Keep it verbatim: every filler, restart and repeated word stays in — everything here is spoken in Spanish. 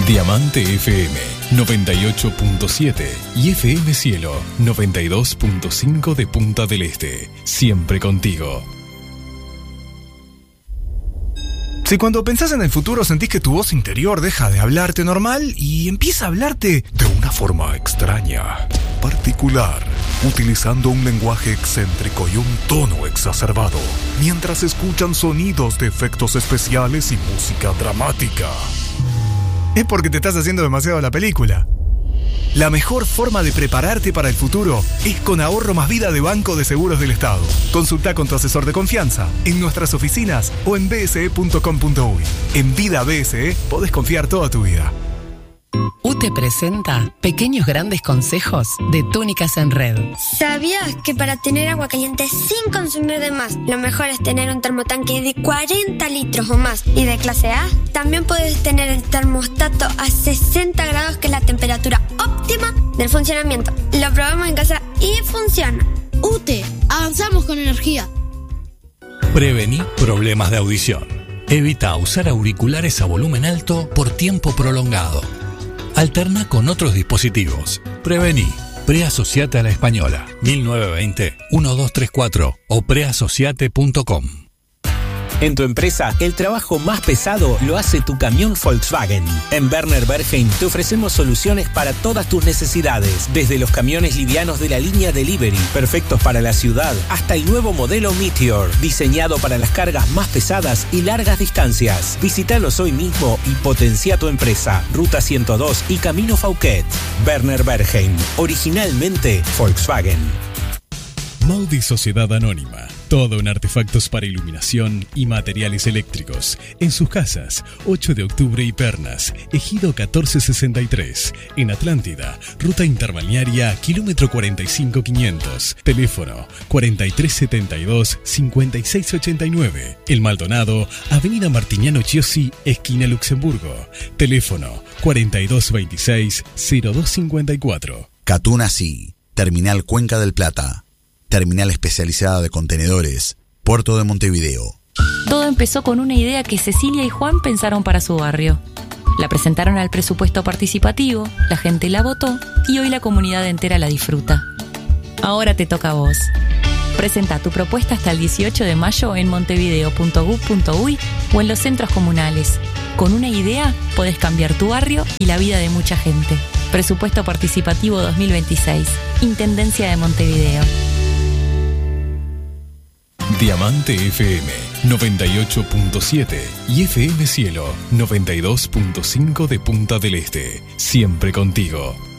Diamante F M noventa y ocho punto siete y F M Cielo noventa y dos punto cinco de Punta del Este. Siempre contigo. Si cuando pensás en el futuro sentís que tu voz interior deja de hablarte normal y empieza a hablarte de una forma extraña, particular, utilizando un lenguaje excéntrico y un tono exacerbado, mientras escuchan sonidos de efectos especiales y música dramática, es porque te estás haciendo demasiado la película. La mejor forma de prepararte para el futuro es con Ahorro Más Vida de Banco de Seguros del Estado. Consulta con tu asesor de confianza en nuestras oficinas o en b s e punto com punto u y. En Vida B S E podés confiar toda tu vida. U T E presenta Pequeños Grandes Consejos de Túnicas en Red. ¿Sabías que para tener agua caliente sin consumir de más, lo mejor es tener un termotanque de cuarenta litros o más y de clase A? También puedes tener el termostato a sesenta grados, que es la temperatura óptima del funcionamiento. Lo probamos en casa y funciona. U T E, avanzamos con energía. Prevení problemas de audición. Evita usar auriculares a volumen alto por tiempo prolongado. Alterna con otros dispositivos. Prevení. Preasociate a la Española. mil novecientos veinte, doce treinta y cuatro o preasociate punto com. En tu empresa, el trabajo más pesado lo hace tu camión Volkswagen. En Werner Bergheim te ofrecemos soluciones para todas tus necesidades, desde los camiones livianos de la línea Delivery, perfectos para la ciudad, hasta el nuevo modelo Meteor, diseñado para las cargas más pesadas y largas distancias. Visítanos hoy mismo y potencia tu empresa. Ruta ciento dos y Camino Fauquet. Werner Bergheim, originalmente Volkswagen. Maudi Sociedad Anónima. Todo en artefactos para iluminación y materiales eléctricos. En sus casas, ocho de octubre y Pernas, Ejido catorce sesenta y tres. En Atlántida, Ruta Interbalnearia, kilómetro cuarenta y cinco quinientos. Teléfono cuarenta y tres setenta y dos, cincuenta y seis ochenta y nueve. El Maldonado, Avenida Martiniano Chiosi, esquina Luxemburgo. Teléfono cuarenta y dos veintiséis, cero dos cincuenta y cuatro. Catuna Sí, Terminal Cuenca del Plata. Terminal especializada de contenedores, Puerto de Montevideo. Todo empezó con una idea que Cecilia y Juan pensaron para su barrio. La presentaron al presupuesto participativo, la gente la votó y hoy la comunidad entera la disfruta. Ahora te toca a vos. Presenta tu propuesta hasta el dieciocho de mayo en montevideo punto gov punto u y o en los centros comunales. Con una idea podés cambiar tu barrio y la vida de mucha gente. Presupuesto participativo dos mil veintiséis. Intendencia de Montevideo. Diamante F M noventa y ocho punto siete y F M Cielo noventa y dos punto cinco de Punta del Este. Siempre contigo.